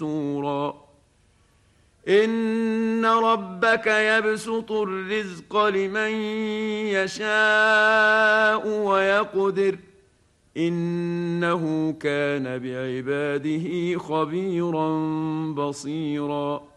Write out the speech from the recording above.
محصورا إن ربك يبسط الرزق لمن يشاء ويقدر إنه كان بعباده خبيرا بصيرا